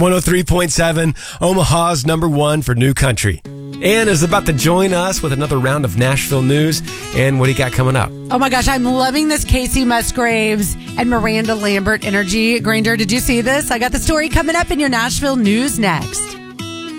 103.7, Omaha's number one for new country. Ann is about to join us with another round of Nashville news. And what do you got coming up? Oh my gosh, I'm loving this Casey Musgraves and Miranda Lambert energy. Granger, did you see this? I got the story coming up in your Nashville news next.